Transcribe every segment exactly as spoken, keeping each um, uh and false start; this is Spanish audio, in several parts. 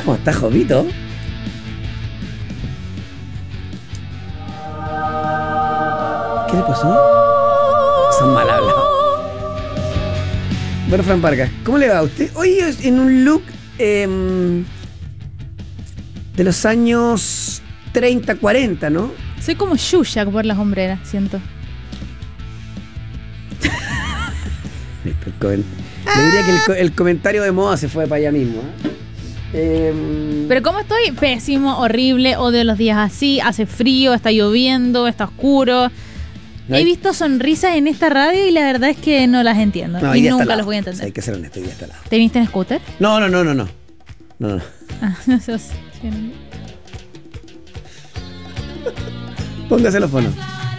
¿Cómo está, Jovito? ¿Qué le pasó? Son mal hablados. Bueno, Fran Vargas, ¿cómo le va a usted? Hoy es en un look eh, de los años treinta, cuarenta, ¿no? Soy como Yuya por las hombreras, siento. El coment- Le diría que el, co- el comentario de moda se fue para allá mismo. ¿eh? Eh, Pero ¿cómo estoy? Pésimo, horrible, odio los días así, hace frío, está lloviendo, está oscuro. No He hay- visto sonrisas en esta radio y la verdad es que no las entiendo. no, hoy y día está nunca helado. los voy a O sea, entender. hay que ser honesto, hoy día está helado. ¿Te viniste en scooter? No, no, no, no, no. No, no. Ah, no sé. sí, no. Póngase los fonos.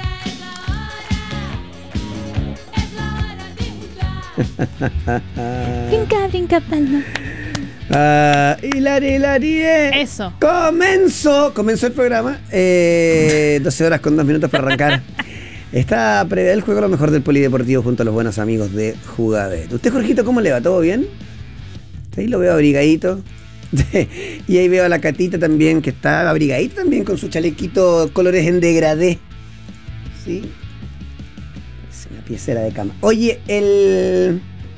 Brinca, brinca, palma. Ah, hilari, hilari, eh. Eso. Comenzó, comenzó el programa. Eh, doce horas con dos minutos para arrancar. Está prevé el juego lo mejor del polideportivo junto a los buenos amigos de Jugabet. ¿Usted, Jorgito, cómo le va? ¿Todo bien? Ahí lo veo abrigadito. Y ahí veo a la Catita también, que está abrigadita también con su chalequito colores en degradé. ¿Sí? Es una piecera de cama. Oye, el...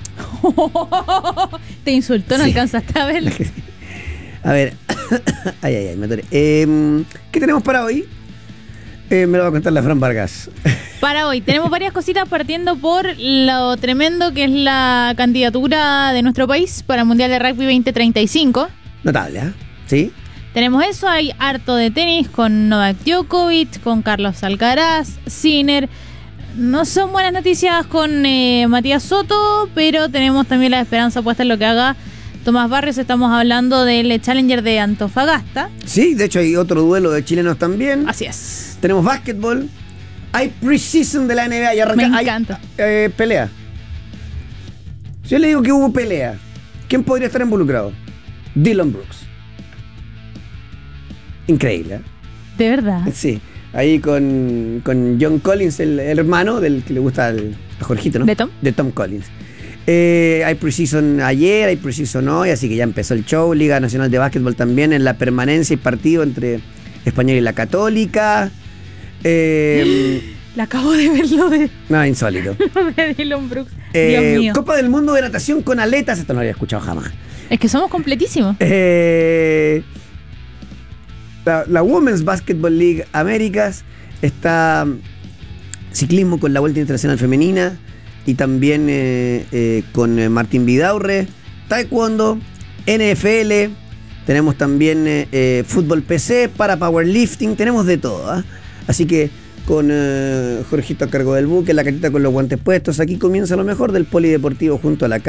Te insultó, no Sí. alcanzaste a verlo. A ver. Ay, ay, ay, me atoré. Eh, ¿Qué tenemos para hoy? Eh, me lo va a contar la Fran Vargas. Para hoy tenemos varias cositas partiendo por lo tremendo que es la candidatura de nuestro país para el Mundial de Rugby veinte treinta y cinco. Notable, ¿eh? ¿Sí? Tenemos eso, hay harto de tenis con Novak Djokovic, con Carlos Alcaraz, Sinner. No son buenas noticias con eh, Matías Soto, pero tenemos también la esperanza puesta en lo que haga Tomás Barrios. Estamos hablando del Challenger de Antofagasta. Sí, de hecho hay otro duelo de chilenos también. Así es. Tenemos básquetbol. Hay preseason de la N B A y arranca. Me hay, encanta. eh, pelea. Si yo le digo que hubo pelea, ¿quién podría estar involucrado? Dylan Brooks. Increíble, ¿eh? De verdad. Sí. Ahí con, con John Collins, el, el hermano del que le gusta al, a Jorgito, ¿no? ¿De Tom? De Tom Collins. Eh, hay preseason ayer, hay preseason hoy, así que ya empezó el show. Liga Nacional de Básquetbol también en la permanencia y partido entre Español y la Católica. Eh, Le acabo de verlo de, nada insólito. de Dylan Brooks. Eh, Dios mío. Copa del Mundo de Natación con aletas. Esto no lo había escuchado jamás. Es que somos completísimos. Eh, la, la Women's Basketball League Américas está ciclismo con la Vuelta Internacional Femenina y también eh, eh, con eh, Martín Vidaurre, taekwondo, N F L, tenemos también eh, eh, fútbol P C, para powerlifting, tenemos de todo, ¿eh? Así que con eh, Jorgito a cargo del buque, la Catita con los guantes puestos, aquí comienza lo mejor del polideportivo junto a la